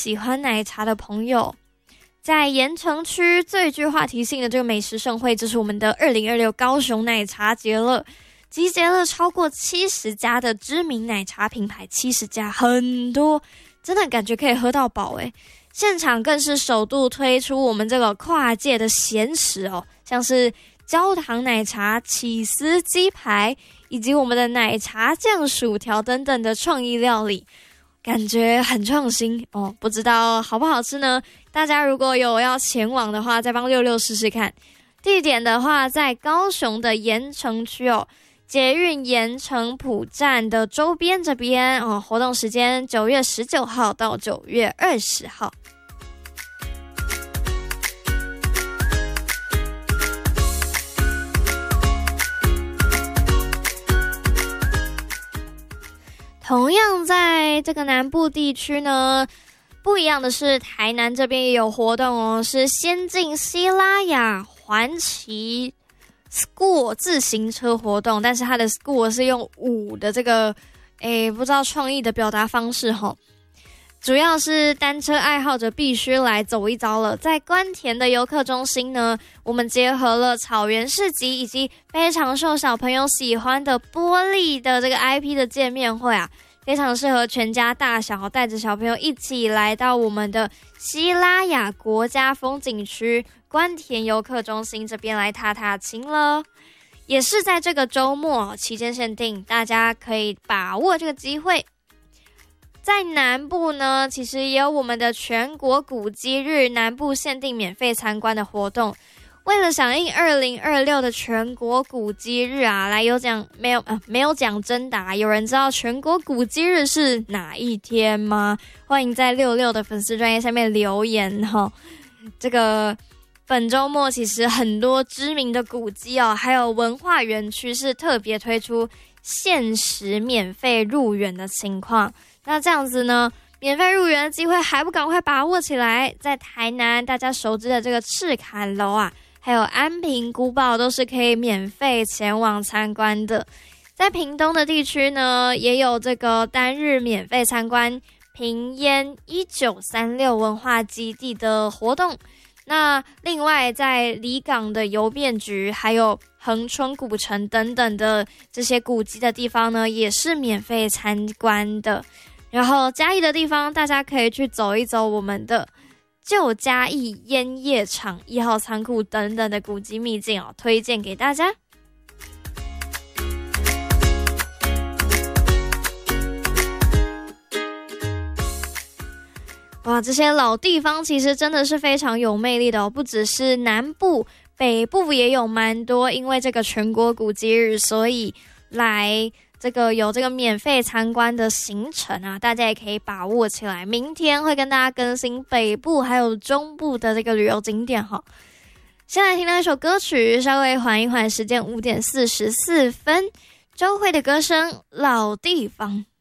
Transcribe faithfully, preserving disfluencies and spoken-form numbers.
喜欢奶茶的朋友，在盐城区最具话题性的这个美食盛会，就是我们的二零二六高雄奶茶节了，集结了超过七十家的知名奶茶品牌，七十家很多，真的感觉可以喝到饱诶。现场更是首度推出我们这个跨界的咸食哦，像是焦糖奶茶、起司鸡排，以及我们的奶茶酱薯条等等的创意料理，感觉很创新哦。不知道好不好吃呢？大家如果有要前往的话，再帮六六试试看。地点的话，在高雄的盐城区哦，捷运盐城埔站的周边这边哦。活动时间九月十九号到九月二十号。同样在这个南部地区呢，不一样的是台南这边也有活动哦，是先进西拉雅环骑 School 自行车活动，但是它的 School 是用五的这个诶不知道创意的表达方式齁，主要是单车爱好者必须来走一遭了。在关田的游客中心呢，我们结合了草原市集以及非常受小朋友喜欢的玻璃的这个 I P 的见面会啊，非常适合全家大小带着小朋友一起来到我们的西拉雅国家风景区关田游客中心这边来踏踏青了。也是在这个周末期间限定，大家可以把握这个机会。在南部呢，其实也有我们的全国古迹日南部限定免费参观的活动。为了响应二零二六的全国古迹日啊，来有奖没有、呃、没有奖征答，有人知道全国古迹日是哪一天吗？欢迎在六六的粉丝专页下面留言齁。这个本周末其实很多知名的古迹哦，还有文化园区是特别推出限时免费入园的情况。那这样子呢，免费入园的机会还不赶快把握起来？在台南大家熟知的这个赤坎楼啊，还有安平古堡都是可以免费前往参观的。在屏东的地区呢，也有这个单日免费参观屏烟一九三六文化基地的活动。那另外在离港的邮便局还有恒春古城等等的这些古迹的地方呢，也是免费参观的。然后嘉义的地方，大家可以去走一走我们的旧嘉义烟叶厂、一号仓库等等的古迹秘境哦，推荐给大家。哇，这些老地方其实真的是非常有魅力的哦，不只是南部，北部也有蛮多，因为这个全国古迹日，所以来这个有这个免费参观的行程啊，大家也可以把握起来。明天会跟大家更新北部还有中部的这个旅游景点哈。先来听到一首歌曲，稍微缓一缓，时间五点四十四分，周蕙的歌声《老地方》。